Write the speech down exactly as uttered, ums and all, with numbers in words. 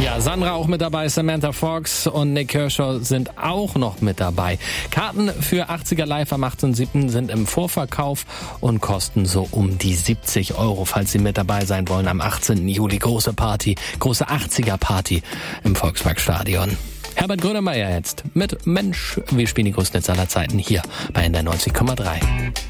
Ja, Sandra auch mit dabei, Samantha Fox und Nick Kershaw sind auch noch mit dabei. Karten für achtziger Live am achtzehnten siebten sind im Vorverkauf und kosten so um die siebzig Euro, falls Sie mit dabei sein wollen am achtzehnten Juli. Große Party, große achtziger Party im Volksparkstadion. Herbert Grönemeyer jetzt mit Mensch, wir spielen die größten Hits aller Zeiten hier bei N D R neunzig Komma drei.